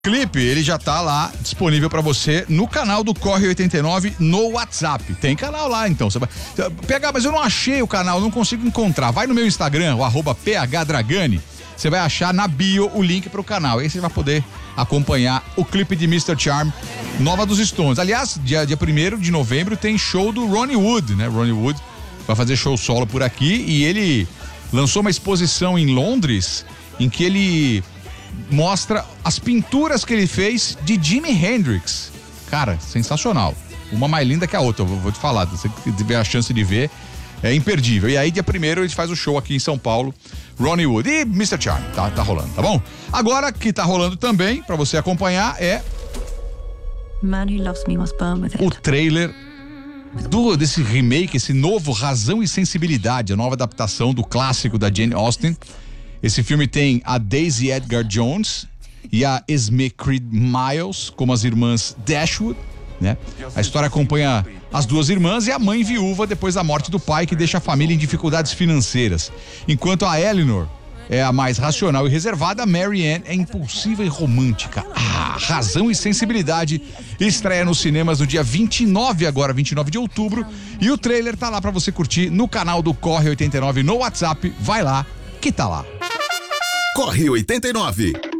Clipe, ele já tá lá disponível pra você no canal do Corre 89 no WhatsApp. Tem canal lá, então. Você vai pegar, mas eu não achei o canal, não consigo encontrar. Vai no meu Instagram, o @phdragani. Você vai achar na bio o link pro canal. Aí você vai poder acompanhar o clipe de Mr. Charm, nova dos Stones. Aliás, dia 1º de novembro tem show do Ronnie Wood, né? Ronnie Wood vai fazer show solo por aqui e ele lançou uma exposição em Londres em que ele mostra as pinturas que ele fez de Jimi Hendrix. Cara, sensacional. Uma mais linda que a outra, eu vou te falar. Se você tiver a chance de ver, é imperdível. E aí, dia 1º, a gente faz o show aqui em São Paulo. Ronnie Wood e Mr. Charm, tá rolando, tá bom? Agora, que tá rolando também, pra você acompanhar, é o trailer desse remake, esse novo Razão e Sensibilidade, a nova adaptação do clássico da Jane Austen. Esse filme tem a Daisy Edgar Jones e a Esme Creed Miles como as irmãs Dashwood, né? A história acompanha as duas irmãs e a mãe viúva depois da morte do pai, que deixa a família em dificuldades financeiras. Enquanto a Eleanor é a mais racional e reservada, a Mary Ann é impulsiva e romântica. Razão e Sensibilidade estreia nos cinemas no dia 29 de outubro. E o trailer tá lá pra você curtir no canal do Corre 89 no WhatsApp. Vai lá, que tá lá. Corre 89.